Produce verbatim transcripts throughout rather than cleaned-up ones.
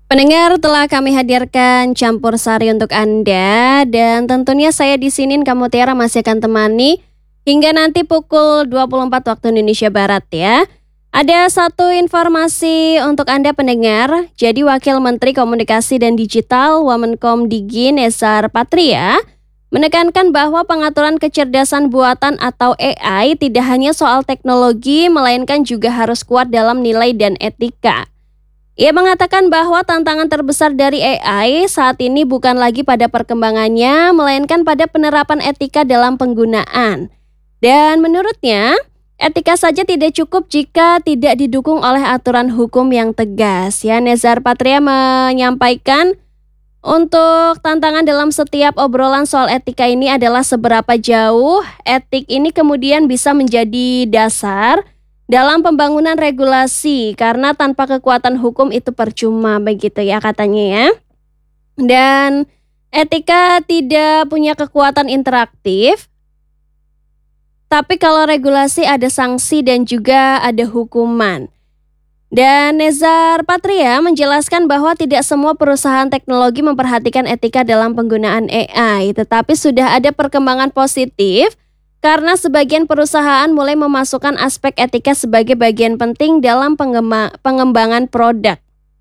Pendengar, telah kami hadirkan campur sari untuk Anda dan tentunya saya di sini kamu Tiara masih akan temani hingga nanti pukul dua puluh empat waktu Indonesia Barat ya. Ada satu informasi untuk Anda pendengar. Jadi Wakil Menteri Komunikasi dan Digital Wamenkomdigi Nezar Patria menekankan bahwa pengaturan kecerdasan buatan atau A I tidak hanya soal teknologi melainkan juga harus kuat dalam nilai dan etika. Ia mengatakan bahwa tantangan terbesar dari A I saat ini bukan lagi pada perkembangannya, melainkan pada penerapan etika dalam penggunaan. Dan menurutnya, etika saja tidak cukup jika tidak didukung oleh aturan hukum yang tegas. Ya, Nezar Patria menyampaikan untuk tantangan dalam setiap obrolan soal etika ini adalah seberapa jauh etik ini kemudian bisa menjadi dasar dalam pembangunan regulasi, karena tanpa kekuatan hukum itu percuma, begitu ya katanya ya. Dan etika tidak punya kekuatan interaktif, tapi kalau regulasi ada sanksi dan juga ada hukuman. Dan Nezar Patria menjelaskan bahwa tidak semua perusahaan teknologi memperhatikan etika dalam penggunaan A I, tetapi sudah ada perkembangan positif karena sebagian perusahaan mulai memasukkan aspek etika sebagai bagian penting dalam pengembangan produk.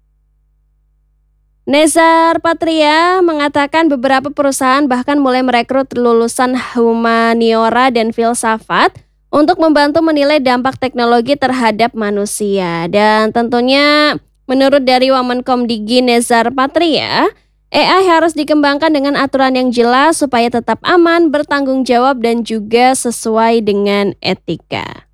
Nezar Patria mengatakan beberapa perusahaan bahkan mulai merekrut lulusan humaniora dan filsafat untuk membantu menilai dampak teknologi terhadap manusia. Dan tentunya menurut dari Wamenkomdigi Nezar Patria, A I harus dikembangkan dengan aturan yang jelas supaya tetap aman, bertanggung jawab, dan juga sesuai dengan etika.